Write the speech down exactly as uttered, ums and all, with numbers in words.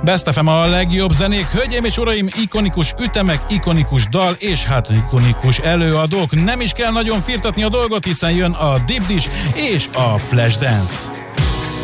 Best ef em a legjobb zenék, hölgyeim és uraim, ikonikus ütemek, ikonikus dal és hát ikonikus előadók. Nem is kell nagyon firtatni a dolgot, hiszen jön a Deep Dish és a Flashdance.